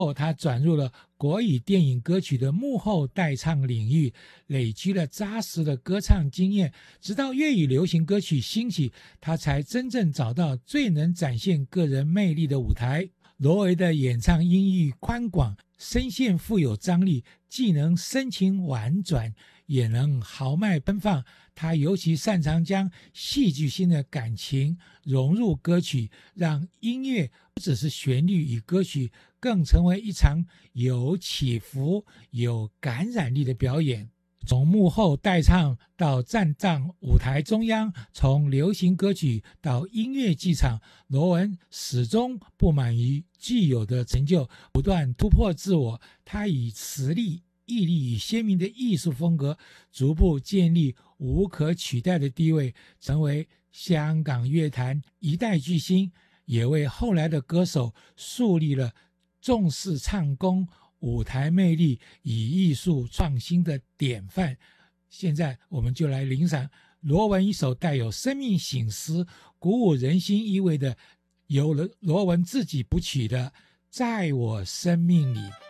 后，他转入了国语电影歌曲的幕后代唱领域，累积了扎实的歌唱经验。直到粤语流行歌曲兴起，他才真正找到最能展现个人魅力的舞台。罗维的演唱音域宽广，声线富有张力，既能深情婉转，也能豪迈奔放。他尤其擅长将戏剧性的感情融入歌曲，让音乐不只是旋律与歌曲，更成为一场有起伏、有感染力的表演。从幕后代唱到站上舞台中央，从流行歌曲到音乐剧场，罗文始终不满于既有的成就，不断突破自我。他以实力、毅力与鲜明的艺术风格，逐步建立无可取代的地位，成为香港乐坛一代巨星，也为后来的歌手树立了重视唱功、舞台魅力与艺术创新的典范。现在我们就来欣赏罗文一首带有生命醒思、鼓舞人心意味的，由罗文自己谱曲的《在我生命里》。